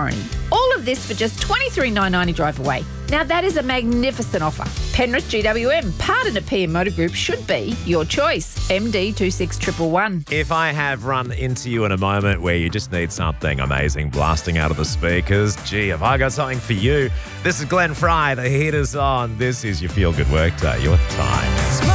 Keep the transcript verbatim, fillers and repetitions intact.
warranty. All of this for just twenty-three thousand nine hundred ninety dollars drive away. Now that is a magnificent offer. Penrith G W M, partner P M Motor Group, should be your choice. M D two six one one one. If I have run into you in a moment where you just need something amazing blasting out of the speakers, gee, have I got something for you? This is Glenn Fry. The heat is on. This is your Feel Good Workday. Your time.